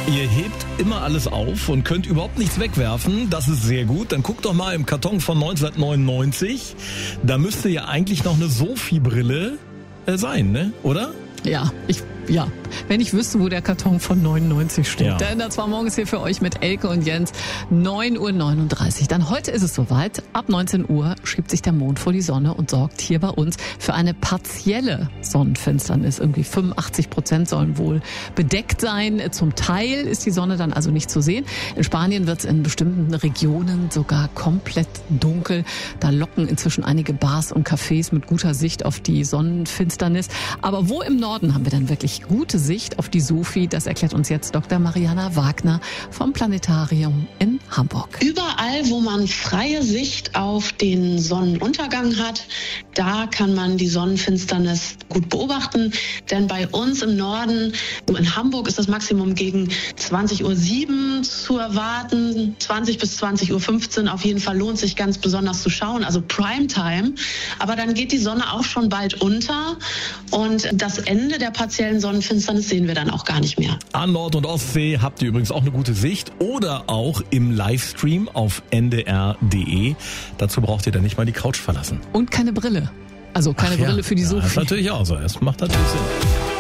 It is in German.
Ihr hebt immer alles auf und könnt überhaupt nichts wegwerfen. Das ist sehr gut. Dann guckt doch mal im Karton von 1999. Da müsste ja eigentlich noch eine Sophie-Brille sein, ne? Oder? Ja, wenn ich wüsste, wo der Karton von 99 steht. Ja. Denn das war morgens hier für euch mit Elke und Jens 9:39 Uhr. Dann heute ist es soweit. Ab 19 Uhr schiebt sich der Mond vor die Sonne und sorgt hier bei uns für eine partielle Sonnenfinsternis. Irgendwie 85% sollen wohl bedeckt sein. Zum Teil ist die Sonne dann also nicht zu sehen. In Spanien wird es in bestimmten Regionen sogar komplett dunkel. Da locken inzwischen einige Bars und Cafés mit guter Sicht auf die Sonnenfinsternis. Aber wo im Norden haben wir dann wirklich gute Sicht auf die Sophie? Das erklärt uns jetzt Dr. Mariana Wagner vom Planetarium in Hamburg. Überall, wo man freie Sicht auf den Sonnenuntergang hat, da kann man die Sonnenfinsternis gut beobachten. Denn bei uns im Norden, in Hamburg, ist das Maximum gegen 20:07 Uhr zu erwarten. 20 bis 20:15 Uhr auf jeden Fall lohnt sich ganz besonders zu schauen, also Primetime. Aber dann geht die Sonne auch schon bald unter und das Ende der partiellen Sonnenfinsternis sehen wir dann auch gar nicht mehr. An Nord- und Ostsee habt ihr übrigens auch eine gute Sicht oder auch im Livestream auf ndr.de. Dazu braucht ihr dann nicht mal die Couch verlassen. Und keine Brille. Also keine Brille für die Sophie. Das ist natürlich auch so. Es macht natürlich Sinn.